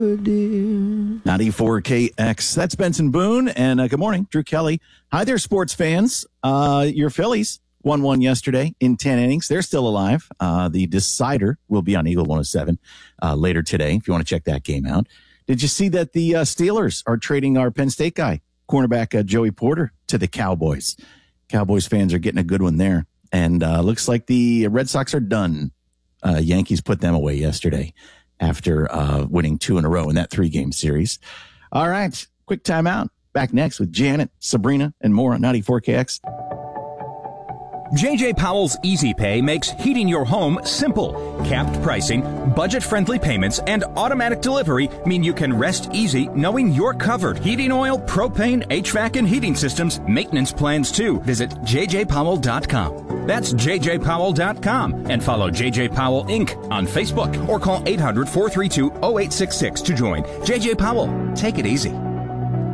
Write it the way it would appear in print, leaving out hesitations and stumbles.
94KX. That's Benson Boone. And good morning, Drew Kelly. Hi there, sports fans. Your Phillies won one yesterday in 10 innings. They're still alive. The decider will be on Eagle 107 later today if you want to check that game out. Did you see that the Steelers are trading our Penn State guy, cornerback Joey Porter, to the Cowboys? Cowboys fans are getting a good one there. And looks like the Red Sox are done. Yankees put them away yesterday after winning 2 in a row in that 3-game series. All right, quick timeout. Back next with Janet, Sabrina, and more on 94KX. J.J. Powell's Easy Pay makes heating your home simple. Capped pricing, budget-friendly payments, and automatic delivery mean you can rest easy knowing you're covered. Heating oil, propane, HVAC, and heating systems, maintenance plans too. Visit jjpowell.com. That's jjpowell.com. And follow J.J. Powell Inc. on Facebook or call 800-432-0866 to join. J.J. Powell, take it easy.